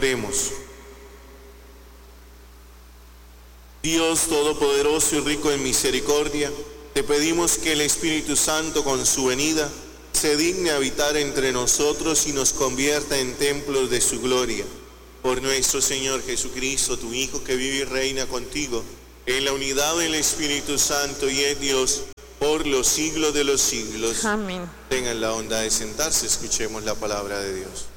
Oremos. Dios Todopoderoso y rico en misericordia, te pedimos que el Espíritu Santo con su venida se digne habitar entre nosotros y nos convierta en templos de su gloria. Por nuestro Señor Jesucristo, tu Hijo, que vive y reina contigo, en la unidad del Espíritu Santo y es Dios, por los siglos de los siglos. Amén. Tengan la bondad de sentarse, escuchemos la palabra de Dios.